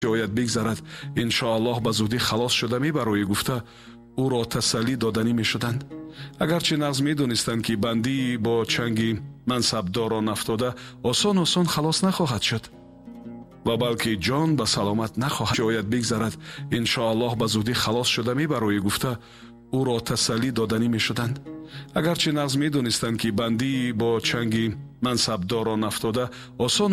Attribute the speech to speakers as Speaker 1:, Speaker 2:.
Speaker 1: شاید بگذرد انشاءالله به زودی خلاص شده میبرایی گفته او را تسلی دادنی میشدند. اگرچه نغز میدونستند که بندی با چنگی منصبداران افتاده آسان خلاص نخواهد شد و بلکه جان به سلامت نخواهد. شاید بگذرد انشاءالله به زودی خلاص شده میبرایی گفته او را تسلی دادنی میشدند. اگرچه نغز میدونستند که بندی با چنگی منصبداران افتاده آسان